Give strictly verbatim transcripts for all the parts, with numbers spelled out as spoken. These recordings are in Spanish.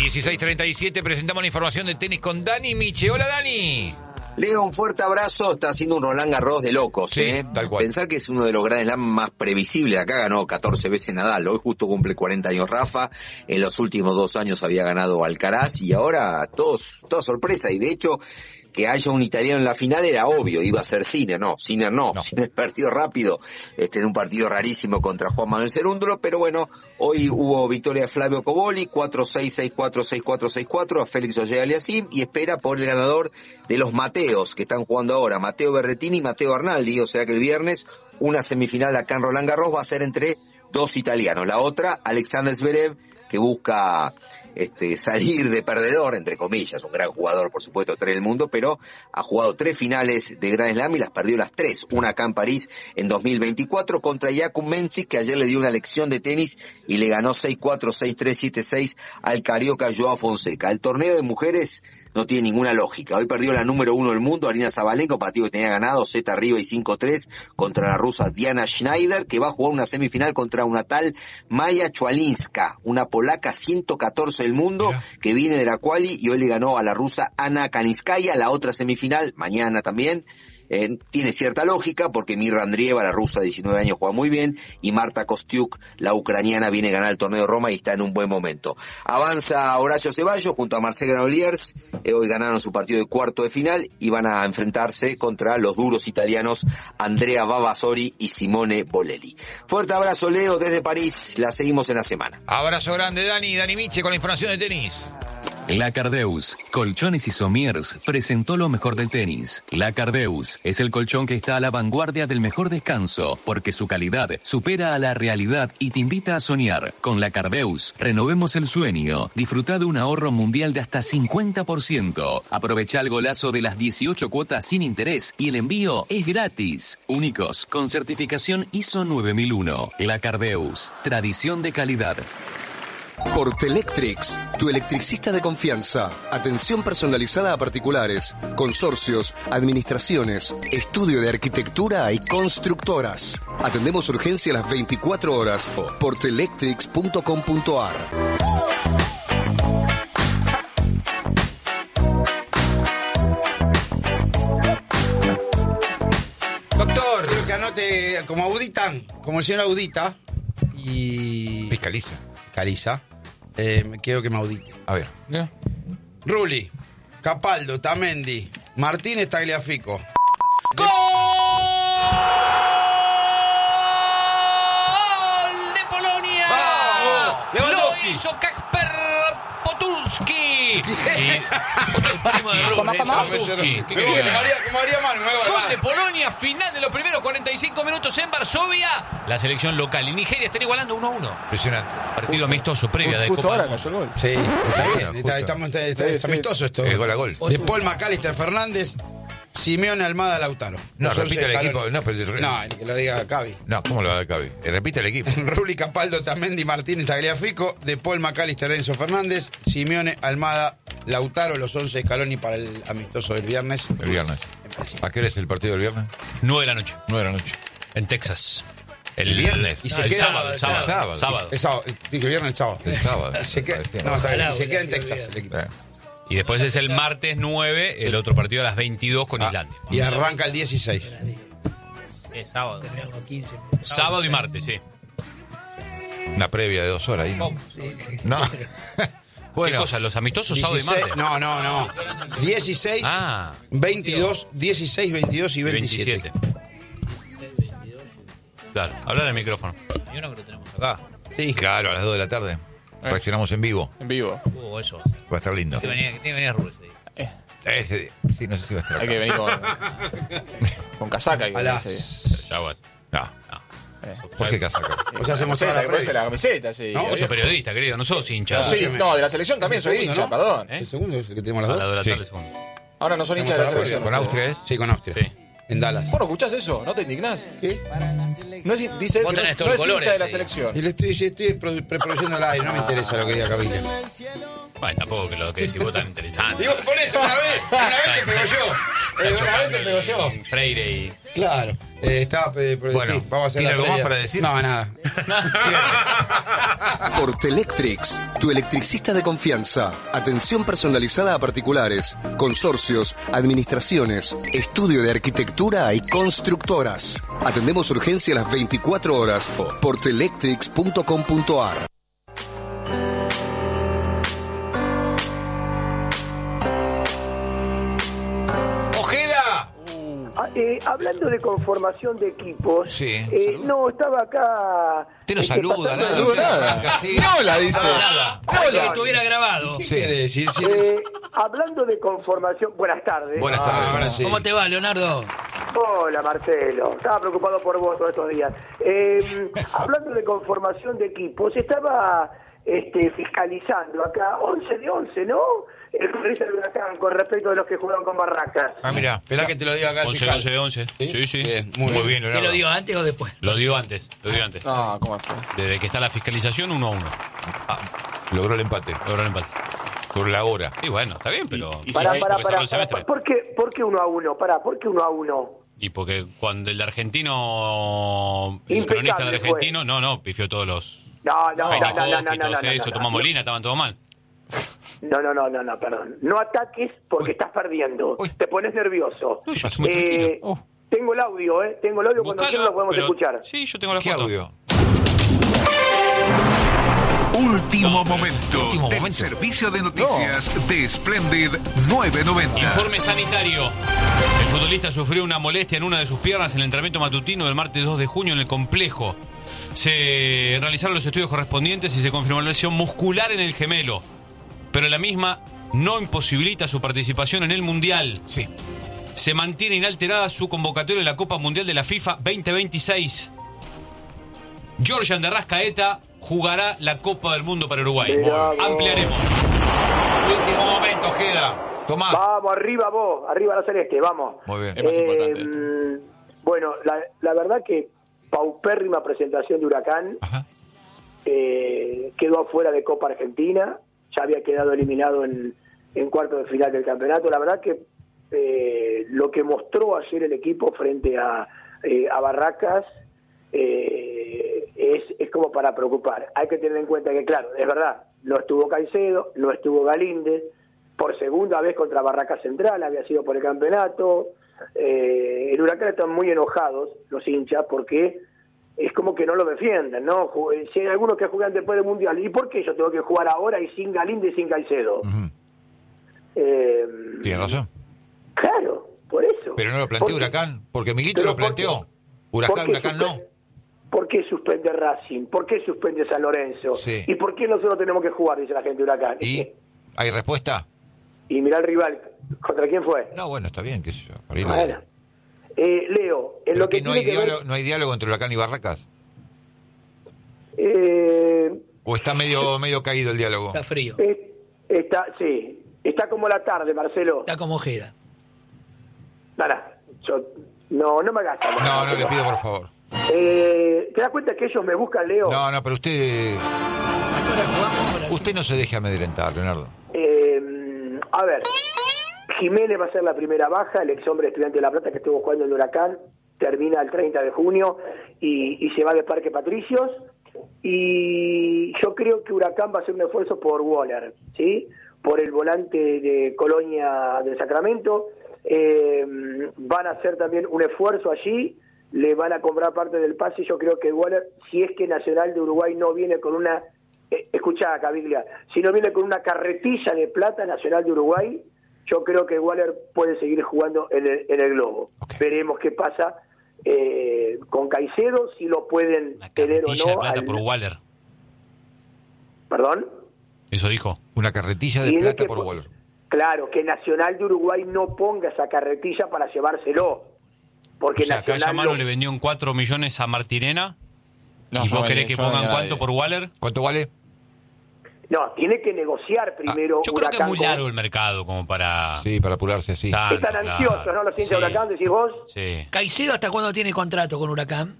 dieciséis treinta y siete, presentamos la información de tenis con Dani Miche. Hola, Dani. Leo, un fuerte abrazo. Está haciendo un Roland Garros de locos, sí, ¿eh? Tal cual. Pensar que es uno de los Grand Slam más previsibles. Acá ganó catorce veces Nadal. Hoy justo cumple cuarenta años Rafa. En los últimos dos años había ganado Alcaraz. Y ahora todos, toda sorpresa. Y de hecho, que haya un italiano en la final era obvio. Iba a ser Sinner. No, Sinner no. no. Sinner partido rápido. Este, en un partido rarísimo contra Juan Manuel Cerúndolo. Pero bueno, hoy hubo victoria de Flavio Cobolli. cuatro seis, seis cuatro, seis cuatro, seis cuatro a Félix Auger-Aliassime. Y espera por el ganador de los Mateos que están jugando ahora, Matteo Berrettini y Matteo Arnaldi, o sea que el viernes una semifinal acá en Roland Garros va a ser entre dos italianos. La otra, Alexander Zverev, que busca este salir de perdedor, entre comillas, un gran jugador, por supuesto, tres del mundo, pero ha jugado tres finales de Grand Slam y las perdió las tres. Una acá en París en dos mil veinticuatro contra Jakub Mensik, que ayer le dio una lección de tenis y le ganó seis cuatro, seis tres, siete seis al carioca Joao Fonseca. El torneo de mujeres no tiene ninguna lógica. Hoy perdió la número uno del mundo, Arina Sabalenka, partido que tenía ganado, set arriba y cinco tres, contra la rusa Diana Schneider, que va a jugar una semifinal contra una tal Maya Chwalinska, una polaca ciento catorce del mundo, Mira. que viene de la quali, y hoy le ganó a la rusa Ana Kalinskaya. La otra semifinal, mañana también, Eh, tiene cierta lógica porque Mirra Andrieva, la rusa de diecinueve años, juega muy bien, y Marta Kostyuk, la ucraniana, viene a ganar el torneo de Roma y está en un buen momento. Avanza Horacio Ceballos junto a Marcel Granollers, eh, hoy ganaron su partido de cuarto de final y van a enfrentarse contra los duros italianos Andrea Vavasori y Simone Bolelli. Fuerte abrazo, Leo, desde París, la seguimos en la semana. Abrazo grande, Dani, Dani Miche con la información de tenis. La Cardeus, Colchones y Somiers, presentó lo mejor del tenis. La Cardeus es el colchón que está a la vanguardia del mejor descanso, porque su calidad supera a la realidad y te invita a soñar. Con La Cardeus, renovemos el sueño. Disfruta de un ahorro mundial de hasta cincuenta por ciento. Aprovecha el golazo de las dieciocho cuotas sin interés y el envío es gratis. Únicos, con certificación I S O nueve mil uno. La Cardeus, tradición de calidad. Portelectrics, tu electricista de confianza. Atención personalizada a particulares, consorcios, administraciones, estudio de arquitectura y constructoras. Atendemos urgencia a las veinticuatro horas. portelectrics punto com punto a r. Doctor, quiero que anote como auditan, como el señor audita y... Fiscaliza. Fiscaliza. Eh, quiero que me audite. A ver. ¿Ya? Rulli, Capaldo, Tamendi, Martínez, Tagliafico. ¡Gol de Polonia! ¡Vamos! Lo hizo Kasper Poturski. ¿Cómo haría mal? Gol de Polonia, final de los primeros cuarenta y cinco minutos en Varsovia. La selección local y Nigeria están igualando uno a uno. Impresionante. Partido amistoso previa de Justo Copa ahora del Mundo. cayó el gol. Sí, está bien. Bueno, Está, estamos, está, está, Sí, es sí. amistoso esto. El gol a gol. De Paul McAllister Fernández, Simeone, Almada, Lautaro. No, Los repite once el equipo. escalones. No, pero... No, el que lo diga Cavi. No, ¿cómo lo va a Cavi? Repite el equipo. Rulli, Capaldo, Tamendi, Martínez, Tagliafico, De Paul, McAllister, Enzo Fernández, Simeone, Almada, Lautaro, los once Scaloni para el amistoso del viernes. El viernes. ¿A qué hora es el partido del viernes? nueve de la noche. nueve de la noche. En Texas. ¿El viernes? Y se el queda- sábado, el sábado. sábado. sábado. El sábado, dije viernes, el sábado. El sábado. Se queda, Parecía. no, está bien, Ojalá y se queda en hubiera Texas sido el equipo. Eh, Y después es el martes nueve, el otro partido a las veintidós con Ah. Islandia. Y arranca el dieciséis. Es sábado. quince. Sábado y martes, sí. Una previa de dos horas ahí. ¿no? Sí, sí. No. ¿Qué Bueno, cosa? ¿Los amistosos sábado y dieciséis, martes? no, no, no. dieciséis, Ah. veintidós, dieciséis, veintidós y veintisiete. veintisiete. Claro, hablar al micrófono. Y uno que lo tenemos acá. Sí. claro, a las dos de la tarde. Reaccionamos en vivo. En vivo. Uh, eso. Va a estar lindo. Que venía, que tiene que venir Rubén ese día. Ese día. Sí, no sé si va a estar Hay que acá. venir con, con casaca. Hay que A venir las... ese día. Ya, bueno. No. Eh. ¿Por qué casaca? O sea, hacemos toda Camiseta, la que puede ser previa. la camiseta, sí. No, Vos sos periodista, querido, no sos hincha. Sí, no, de la selección también El soy segundo, hincha, ¿no? perdón. ¿Eh? El segundo es el que tenemos las A la dos. de la Sí. tarde segundo. Ahora no son hinchas de la Tenemos selección. ¿Con Austria es? Sí, con Austria. Sí. En Dallas. ¿Vos no escuchás eso? ¿No te indignás? ¿Qué? No es, dice Vos que no tenés es, todos no es colores hincha de la ahí. selección. Y le estoy, sí, estoy pro- preproduciendo al aire, no me interesa lo que diga Cavilla. Bueno, tampoco que lo que decís vos tan interesante. Digo, por eso, una vez, una vez te pego yo. Eh, una chocando vez te pego yo. el Freire y... Claro. Eh, estaba eh, por Bueno, decir, vamos a hacer ¿tiene la algo más previa. para decir? No, nada. Portelectrix, tu electricista de confianza. Atención personalizada a particulares, consorcios, administraciones, estudio de arquitectura y constructoras. Atendemos urgencia las veinticuatro horas. portelectrix punto com punto ar. ¡Ojeda! Ah, eh, hablando de conformación de equipos, Sí, eh, saluda. no, estaba acá... Usted no este, saluda, pasando- nada. saludo usted nada. arranca así. No la dice. Nada. Parece que estuviera grabado. ¿Qué Sí. quiere decir? Si Eh, hablando de conformación... Buenas tardes. Buenas Ah, tardes. ahora sí. ¿Cómo te va, Leonardo? Hola, Marcelo. Estaba preocupado por vos todos estos días. Eh, hablando de conformación de equipos, estaba este, fiscalizando acá once de once, ¿no? El futbolista de Huracán con respecto de los que jugaron con Barracas. Ah, mira. Esperá que te lo diga acá el once, fiscal. once, once. Sí, sí. Bien, muy, Muy bien. bien, ¿Te Leonardo. lo digo antes o después? Lo digo antes, lo digo antes. No, ¿cómo es? Desde que está la fiscalización, uno a uno. Ah, logró el empate. Logró el empate. Por la hora. Y bueno, está bien, pero... Y- y Pará, sí, pará, porque cerró pará, el semestre. pará. ¿Por qué, ¿Por qué uno a uno? Pará, ¿por qué uno a uno? Y porque cuando el argentino, el Impecable cronista del fue. argentino, no, no, pifió todos los... No, no, no, Jaime no, no, no, Koch y no, todo no, eso, no, Tomás no. Molina, estaban todo mal. No, no, no, no, no, perdón. No ataques porque estás perdiendo. Uy. Te pones nervioso. No, yo estoy muy tranquilo. Oh. Tengo el audio, ¿eh? Tengo el audio cuando Buscalo, quieras lo podemos pero- escuchar. Sí, yo tengo la ¿Qué foto. audio? Último momento Último del momento. servicio de noticias de Splendid nueve noventa. Informe sanitario. El futbolista sufrió una molestia en una de sus piernas en el entrenamiento matutino del martes dos de junio en el complejo. Se realizaron los estudios correspondientes y se confirmó la lesión muscular en el gemelo. Pero la misma no imposibilita su participación en el Mundial. Sí. Se mantiene inalterada su convocatoria en la Copa Mundial de la FIFA veinte veintiséis. Georgian de Arrascaeta jugará la Copa del Mundo para Uruguay. Bravo. Ampliaremos. Último momento, Ojeda. Tomá. Vamos, arriba vos, arriba la celeste, vamos. Muy bien. Es más importante esto. Mm, bueno, la, la verdad que paupérrima presentación de Huracán. Ajá. Eh, quedó afuera de Copa Argentina, ya había quedado eliminado en, en cuarto de final del campeonato. La verdad que eh, lo que mostró ayer el equipo frente a, eh, a Barracas eh, es, es como para preocupar. Hay que tener en cuenta que, claro, es verdad, no estuvo Caicedo, no estuvo Galíndez, por segunda vez contra Barracas Central, había sido por el campeonato. Eh, el Huracán están muy enojados, los hinchas, porque es como que no lo defienden, ¿no? Si hay algunos que juegan después del Mundial, ¿y por qué yo tengo que jugar ahora y sin Galíndez y sin Caicedo? Ujú. Eh, Tiene razón. Claro, por eso. Pero no lo planteó ¿Por qué? Huracán, porque Milito Pero lo ¿por qué? planteó. ¿Por Huracán, qué Huracán no. suspe- ¿Por qué suspende Racing? ¿Por qué suspende San Lorenzo? Sí. ¿Y por qué nosotros tenemos que jugar, dice la gente de Huracán? ¿Y hay respuesta? Y mirá el rival, ¿contra quién fue? No, bueno, está bien, qué sé yo. Por ahí lo- Bueno. Eh, Leo, en Pero lo que, que no tiene hay, que ver- diálogo, no hay diálogo entre Huracán y Barracas. eh, ¿O está medio, medio caído el diálogo? Está frío. eh, está, sí, está como la tarde, Marcelo. Está como Ojeda. Para, yo, no, no me hagas hablar. No, no, le pido por favor. Eh, ¿Te das cuenta que ellos me buscan, Leo? No, no, pero usted Ahora jugamos para... usted no se deje amedrentar, Leonardo. Eh, a ver, Jiménez va a ser la primera baja, el ex hombre estudiante de La Plata que estuvo jugando en Huracán, termina el treinta de junio y, y se va de Parque Patricios. Y yo creo que Huracán va a hacer un esfuerzo por Waller, ¿sí? Por el volante de Colonia del Sacramento. Eh, van a hacer también un esfuerzo allí, le van a comprar parte del pase. Yo creo que Waller, si es que Nacional de Uruguay no viene con una, eh, escuchá, Caviglia, si no viene con una carretilla de plata, Nacional de Uruguay, yo creo que Waller puede seguir jugando en el, en el globo. Okay. Veremos qué pasa eh, con Caicedo, si lo pueden La tener o carretilla no. de plata al- por Waller. ¿Perdón? Eso dijo. Una carretilla de Tiene plata que por po- Waller. Claro, que Nacional de Uruguay no ponga esa carretilla para llevárselo. Porque O sea, acá Nacional Mano lo- le vendió en cuatro millones a Martirena. No, ¿Y yo vos no querés vendí- que yo no pongan vendí a cuánto nadie. por Waller? ¿Cuánto vale? No, tiene que negociar primero. Yo creo que es Huracán muy con- largo el mercado como para... Sí, para apurarse así. Tanto, Están claro. ansiosos, ¿no? Los hinchas Sí. de Huracán, decís vos. Sí. ¿Caicedo hasta cuándo tiene contrato con Huracán?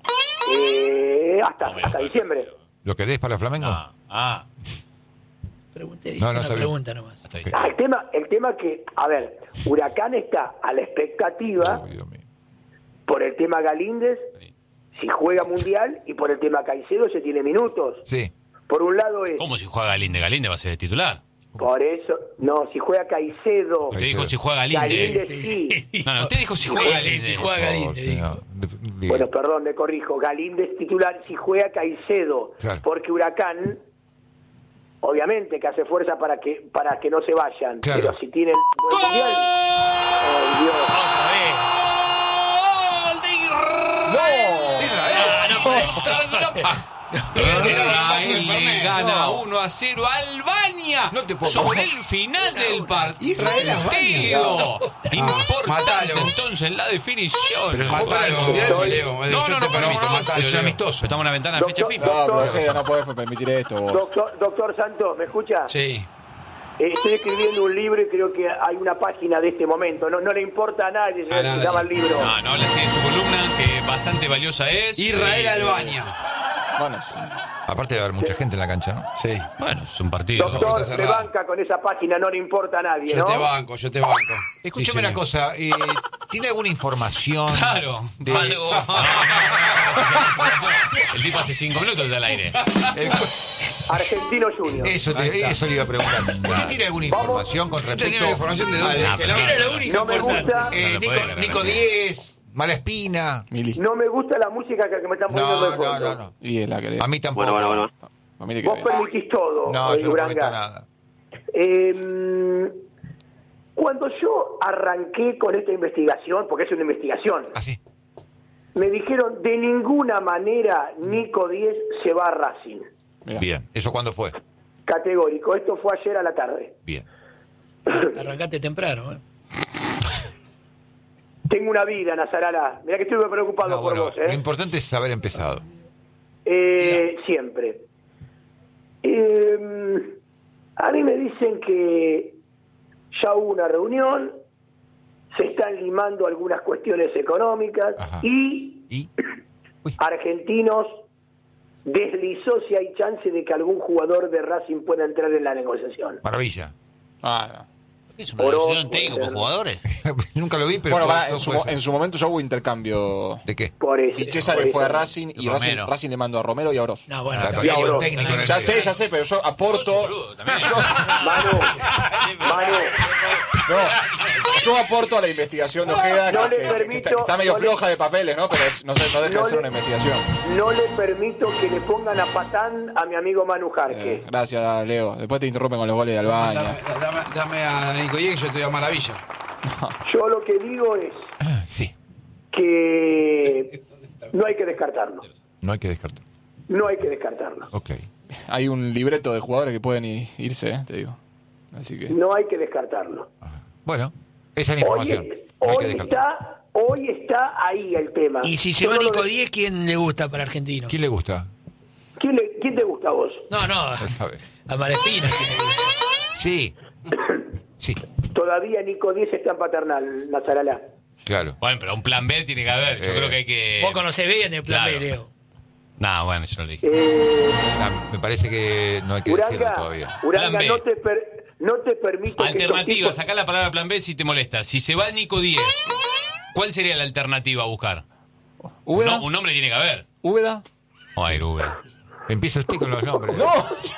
Eh, hasta, No me hasta lo diciembre. ¿Lo querés para Flamengo? Ah, ah. pregunté, No, no, una está bien. pregunta nomás. Ah, el tema, el tema que, a ver, Huracán está a la expectativa Uy, Dios mío. por el tema Galíndez, si juega Mundial, y por el tema Caicedo, se tiene minutos. Sí. Por un lado es, ¿Cómo si juega Galinde? Galinde va a ser titular. por eso, no, si juega Caicedo, Usted dijo si juega Galíndez Galinde. sí. No, no, usted dijo si juega Galinde. Si juega Por favor, Galinde, dijo. señor. Bien. Bueno, perdón, me corrijo, Galíndez titular si juega Caicedo, Claro. porque Huracán, obviamente que hace fuerza para que para que no se vayan, Claro. pero si tienen buen Mundial, ay, Dios. Otra vez. ¡Gol de Israel! Ah, no puede Israel gana uno a cero a Albania No te puedo sobre creer. el final del partido. Israel, Albania. Importante matalo. entonces la definición. Pero Matalo, Estoy- Leo. No, Yo no, te no, permito, no, no, matalo. es un Leo. amistoso. Estamos en la ventana de fecha Doctor- FIFA. No, pero Doctor- Ojeda, no podés permitir esto vos. Doctor, doctor Santos, ¿me escucha? Sí. Eh, Estoy escribiendo un libro y creo que hay una página de este momento. No, no le importa a nadie, se A nadie. llama el libro. No, no habla así de su columna, que bastante valiosa es. Israel, Eh, Albania. Bueno, Aparte de haber mucha gente en la cancha, ¿no? Sí. Bueno, es un partido. Doctor, puerta me cerrada. banca con esa página, no le importa a nadie, Yo ¿no? te banco, yo te banco. Escúchame Sí, una señor. cosa. eh, ¿Tiene alguna información? Claro. De- Algo. El tipo hace cinco minutos está al aire. El- Argentino Junior. eso, te- eso le iba a preguntar. ¿Usted tiene alguna información con ¿Usted respecto tiene información de dónde? al- Ah, pero Era lo único No me importante. gusta, eh, No lo Nico, puede creer, Nico no. Diez, Malespina? Mili. no me gusta la música que me están poniendo No, de no, fondo. no, no. Y es la que le... A mí tampoco. Bueno, bueno, bueno. A mí le Vos cae. permitís todo, No, eh, yo no prometo Uranga. nada. Eh, cuando yo arranqué con esta investigación, porque es una investigación, Así. me dijeron de ninguna manera Nico Diez se va a Racing. Mirá. Bien. ¿Eso cuándo fue? Categórico. Esto fue ayer a la tarde. Bien. Arrancaste temprano, ¿eh? Tengo una vida, Nazarala. Mirá que estuve preocupado No, por bueno, vos, lo ¿eh? importante es haber empezado. Eh, siempre. Eh, a mí me dicen que ya hubo una reunión, se están limando algunas cuestiones económicas Ajá. y Y. Uy. Argentinos deslizó si hay chance de que algún jugador de Racing pueda entrar en la negociación. Maravilla. Ah, ¿Es una decisión técnica por jugadores? Nunca lo vi, no. pero. Bueno, puede- pará, en, no su, puede mo- ser. en su momento ya hubo intercambio. ¿De qué? Por eso. Y César por le fue a eso. Racing y Racing, Romero. Racing le mandó a Romero y a Oroz. No, bueno, Ah, está pero bien. hay un Bro. técnico en el Ya medio. sé, ya sé, pero yo aporto. Boludo, también. Manu, Manu, No, yo aporto a la investigación de Ojeda, No que, le que- que permito- está, que está medio no le- floja de papeles, ¿no? Pero es- no, sé, no deja No de ser le- una investigación. no le permito que le pongan a patán a mi amigo Manu Jarque. Eh, gracias, Leo. Después te interrumpen con los goles de Albania. Dame, dame, dame a Nico Diez, yo estoy a maravilla. Yo lo que digo es Sí. que no hay que descartarlo. No hay que descartar. No hay que descartarlo. Ok. Hay un libreto de jugadores que pueden i- irse, ¿eh? Te digo. Así que. No hay que descartarlo. Bueno, esa es la Hoy, información. No hay que hoy descartar. está, hoy está ahí el tema. Y si se Yo va no lo Nico de- Diez, ¿quién le gusta para Argentino? ¿Quién le gusta? ¿Quién, le- quién te gusta a vos? No, no, No sabe. a Malespina. ¿quién le gusta? Sí. Sí, Todavía Nico Diez está en Paternal, Nazarala. claro. Bueno, pero un plan B tiene que haber. Yo Eh. creo que hay que. Vos conocés bien el plan Claro. B, Leo. No, bueno, yo no lo dije. Eh, Ah, me parece que no hay que decirlo Uranga, todavía. Uranga, Plan B. no te, per- no te permito que estos Alternativa, tipos- sacá la palabra plan B si te molesta. Si se va Nico Diez, ¿cuál sería la alternativa a buscar? ¿Úbeda? No, un nombre tiene que haber. ¿Úbeda? No va a ir Úbeda. Empieza usted con los nombres. ¡No!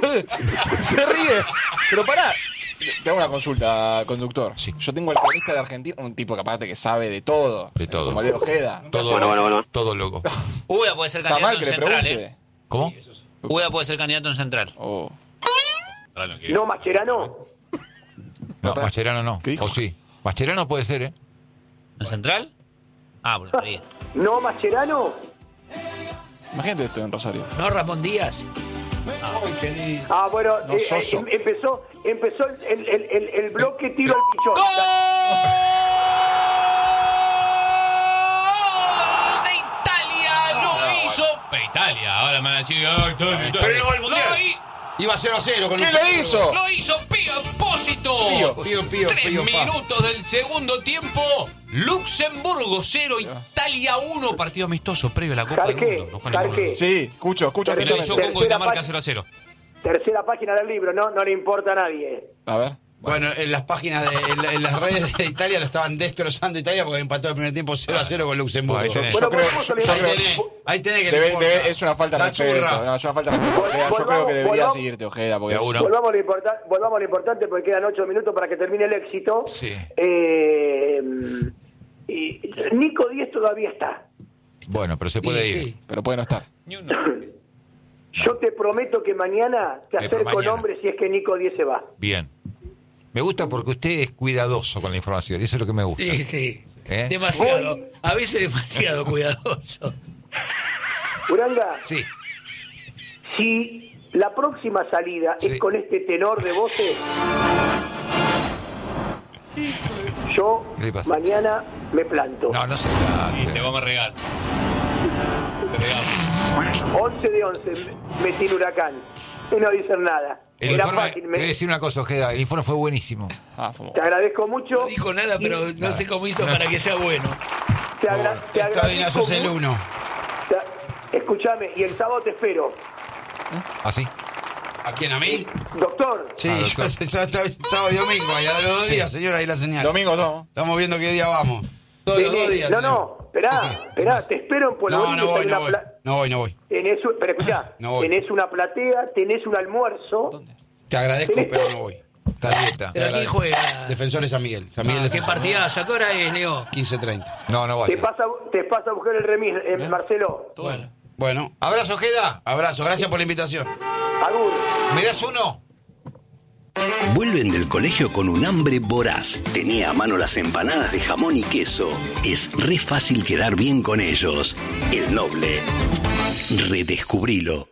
Se ríe. Pero pará. Te hago una consulta, conductor. Sí. Yo tengo el cronista de Argentina, un tipo que aparte que sabe de todo. De todo. Como Leo Ojeda. Todo, Bueno, bueno, bueno. todo loco. Uda puede ser Está candidato mal en que le central, pregunte. ¿eh? ¿Cómo? Uda puede ser candidato en central. Oh. No, Mascherano. No, Mascherano no. ¿Qué dijo? O sí. Mascherano puede ser, ¿eh? ¿En central? Ah, por ahí. No, Mascherano. Imagínate esto en Rosario. No, Ramón Díaz. Ay, qué lindo. Ah, bueno, No, eh, Soso. eh, empezó, empezó el, el, el, el bloque tiro al pichón. ¡Gol de Italia! ¡Lo hizo! De Italia, ahora me van a decir. ¡Ay, Italia, Italia! Pero llegó el Mundial. Lo hi- Iba cero a cero con ¿Quién un- lo hizo? ¡Lo hizo Pío Apósito! Pío, Pío, Pío, Tres Pío, pa. minutos del segundo tiempo. Luxemburgo cero, Italia uno. Partido amistoso previo a la Copa Jarque, del Mundo. Los Juanes Jarque. Borges. Sí, escucho, escucho Que lo hizo atentamente. con Tercera Dinamarca pa- cero a cero. tercera página del libro, no, no le importa a nadie. A ver. Bueno, en las páginas, de, en, en las redes de Italia lo estaban destrozando Italia porque empató el primer tiempo cero a cero con Luxemburgo. Bueno, ahí tenés. Yo creo, volvamos yo, a yo la- Ahí creo- tenés, ahí tenés que debe- le importa. debe- es una falta de La respeto. churra. No, es una falta de respeto. Ojeda. Yo Volvamos- creo que debería volvamos- seguirte, Ojeda. Porque De es- una. Volvamos a, lo importa- volvamos a lo importante porque quedan ocho minutos para que termine el éxito. Sí. Eh, y Nico Díez todavía está. Bueno, pero se puede Sí, ir. sí. pero puede no estar. Ni uno. Yo te prometo que mañana te Eh, pero acerco mañana. nombre si es que Nico Díez se va. Bien. Me gusta porque usted es cuidadoso con la información. Y eso es lo que me gusta. Sí, sí. ¿Eh? Demasiado. Voy- A veces demasiado cuidadoso. Uranga, Sí. si la próxima salida Sí. es con este tenor de voces, yo ¿Qué le pasa? mañana me planto. No, no se Y te trate. vamos a regar. Te regamos. once de once, metí en Huracán. Y no dicen nada. El Era informe, fácil, te me- voy a decir una cosa, Ojeda. El informe fue buenísimo. Ah, fue- te agradezco mucho. No dijo nada, pero Y no sé cómo hizo para que sea bueno. te, agra- te Extraordinario, agradezco sos el mu- uno. te- Escúchame, y el sábado te espero. ¿Así? ¿A quién? ¿A mí? Doctor, Sí, Ah, yo, doctor. yo- sábado y domingo, ahí a los dos Sí. días, señora, ahí la señal. Domingo no. Estamos viendo qué día vamos. Todos los tenés- dos días. no, tenemos. no, esperá, esperá, te espero en Pueblo No, Bonito, no voy, tenés no una voy. pla- No voy, no voy. tenés un- pero escuchá, No voy. tenés una platea, tenés un almuerzo. Te agradezco, Tenés- pero no voy. Está a dieta. Pero aquí juega. Defensores San Miguel. San Miguel Ah, ¿Qué Defensor. partidazo? ¿A qué hora es, Leo? quince treinta. No, no Te vaya. pasa, te pasa a buscar el remis, eh, Marcelo. Bueno. Bueno, Abrazo, Ojeda. abrazo, gracias por la invitación. Agur. ¿Me das uno? Vuelven del colegio con un hambre voraz. Tenía a mano las empanadas de jamón y queso. Es re fácil quedar bien con ellos. El Noble. Redescubrilo.